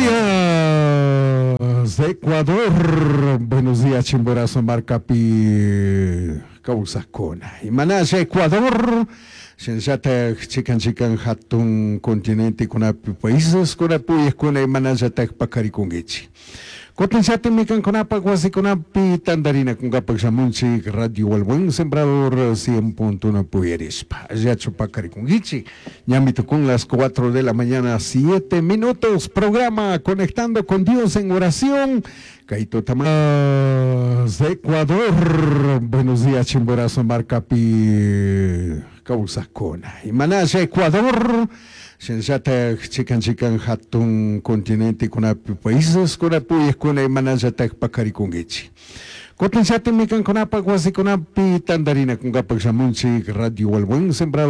días, Ecuador. Buenos días, Chimborazo, Marcapi, Causacona. Y Manaya, Ecuador. Sensata, chican, hatun, continente, con países, con apoyos, con Manaya, Pacaricongichi. Kotensate mikan konapa guasi konapi tandarina kung kapag sa munsi radio walbang sembrador 100.1 Puyerispa. Ya chupacari con Gichi. Ñamito con las 4 de la mañana, 7 minutos. Programa Conectando con Dios en Oración. Caito Tamás de Ecuador. Buenos días, Chimborazo, Marcapi, Causacona. Y Manaya, Ecuador. Sensata, chican, hatun, continente, con países, con apoyos, con Manaya, Pacaricongichi. Kotensate mikan konapa guasi konapi tandarina kung kapag sa munsi radio walbang sembrador